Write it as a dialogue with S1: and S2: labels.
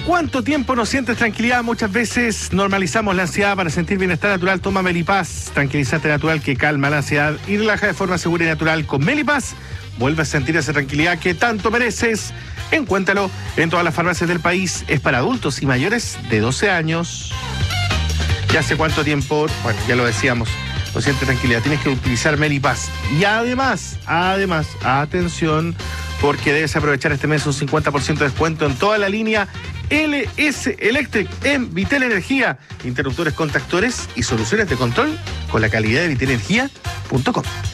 S1: ¿Cuánto tiempo no sientes tranquilidad? Muchas veces normalizamos la ansiedad. Para sentir bienestar natural, toma Melipaz, tranquilizante natural que calma la ansiedad y relaja de forma segura y natural. Con Melipaz vuelves a sentir esa tranquilidad que tanto mereces. Encuéntralo en todas las farmacias del país. Es para adultos y mayores de 12 años. ¿Ya hace cuánto tiempo? Bueno, ya lo decíamos. No sientes tranquilidad. Tienes que utilizar Melipaz. Y además, atención, porque debes aprovechar este mes un 50% de descuento en toda la línea LS Electric en Vitel Energía. Interruptores, contactores y soluciones de control con la calidad de vitelenergia.com.